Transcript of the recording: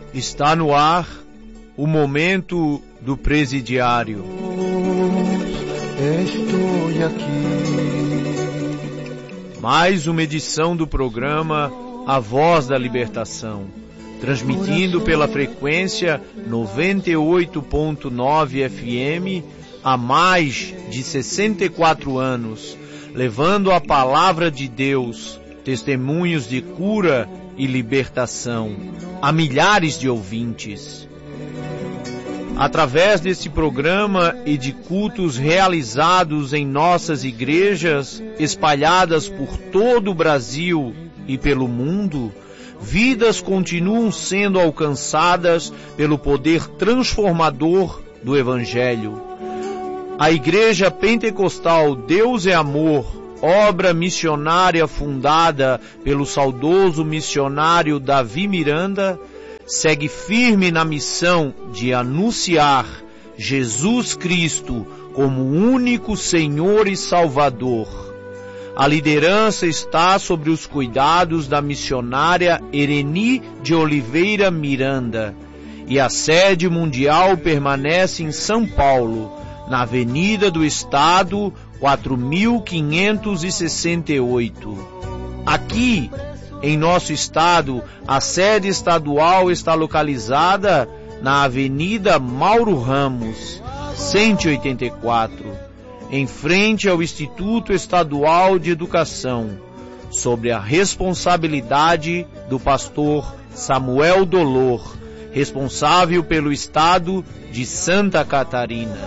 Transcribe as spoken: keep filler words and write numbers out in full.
Está no ar o momento do presidiário. Estou aqui. Mais uma edição do programa A Voz da Libertação, transmitindo pela frequência noventa e oito ponto nove F M há mais de sessenta e quatro anos, levando a palavra de Deus, testemunhos de cura e libertação a milhares de ouvintes. Através desse programa e de cultos realizados em nossas igrejas, espalhadas por todo o Brasil e pelo mundo, vidas continuam sendo alcançadas pelo poder transformador do Evangelho. A Igreja Pentecostal Deus é Amor, obra missionária fundada pelo saudoso missionário Davi Miranda, segue firme na missão de anunciar Jesus Cristo como único Senhor e Salvador. A liderança está sobre os cuidados da missionária Ereni de Oliveira Miranda, e a sede mundial permanece em São Paulo, na Avenida do Estado, quatro mil quinhentos e sessenta e oito. Aqui, em nosso estado, a sede estadual está localizada na Avenida Mauro Ramos, cento e oitenta e quatro, em frente ao Instituto Estadual de Educação, sob a responsabilidade do pastor Samuel Dolor, responsável pelo estado de Santa Catarina.